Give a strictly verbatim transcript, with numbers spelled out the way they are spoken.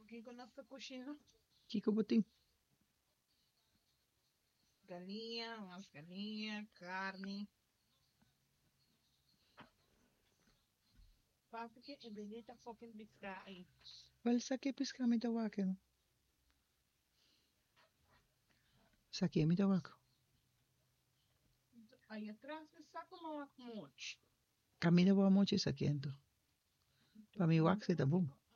Aqui com a nossa coxinha. Kiko Botim. Galinha, umas galinhas, carne. Papa que é bonita fucking bisca aí. Well, saque pisca mi tawaque, no? Saque mi tawaque. Aí atrás está como um monte. Camina boa monte saquento. Para mi wax está bom.